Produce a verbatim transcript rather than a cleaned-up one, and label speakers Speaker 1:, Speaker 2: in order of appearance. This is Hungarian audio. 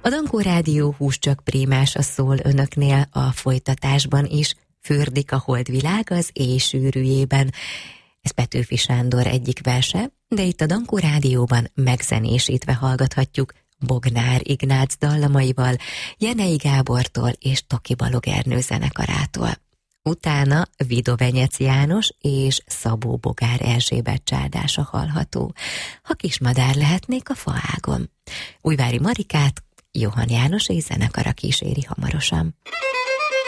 Speaker 1: A Dankó Rádió húscsak prémása szól önöknél a folytatásban is, fürdik a holdvilág az éj sűrűjében. Ez Petőfi Sándor egyik verse, de itt a Dankó Rádióban megzenésítve hallgathatjuk Bognár Ignác dallamaival, Jenei Gábortól és Toki Balog Ernő zenekarától. Utána Vidovenyec János és Szabó Bogár Erzsébet csádása hallható. Ha kismadár lehetnék a faágon. Újvári Marikát Johann János és zenekara kíséri hamarosan.